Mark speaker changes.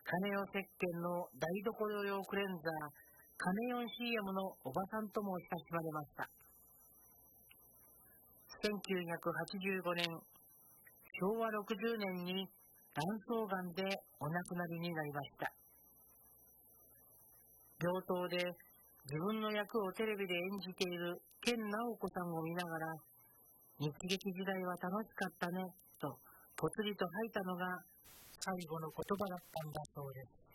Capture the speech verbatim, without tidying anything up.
Speaker 1: カネヨ石鹸の台所用クレンザーカネヨン シーエム のおばさんとも親しまれました。せんきゅうひゃくはちじゅうごねん、しょうわろくじゅうねんに卵巣がんでお亡くなりになりました。病棟で自分の役をテレビで演じている健直子さんを見ながら、日劇時代は楽しかったねとぽつりと吐いたのが最後の言葉だったんだそうです。